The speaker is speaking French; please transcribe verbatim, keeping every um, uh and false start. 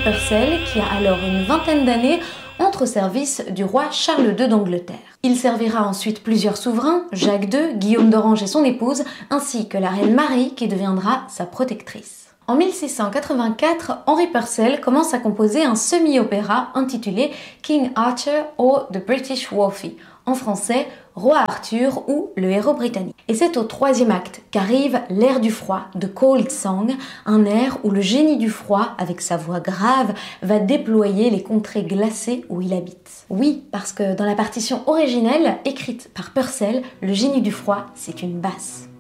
Purcell, qui a alors une vingtaine d'années, entre au service du roi Charles deux d'Angleterre. Il servira ensuite plusieurs souverains, Jacques deux, Guillaume d'Orange et son épouse, ainsi que la reine Marie qui deviendra sa protectrice. En mille six cent quatre-vingt-quatre, Henry Purcell commence à composer un semi-opéra intitulé King Arthur or the British Wolfie, en français Roi Arthur ou le héros britannique. Et c'est au troisième acte qu'arrive l'air du froid de Cold Song, un air où le génie du froid, avec sa voix grave, va déployer les contrées glacées où il habite. Oui, parce que dans la partition originelle, écrite par Purcell, le génie du froid, c'est une basse.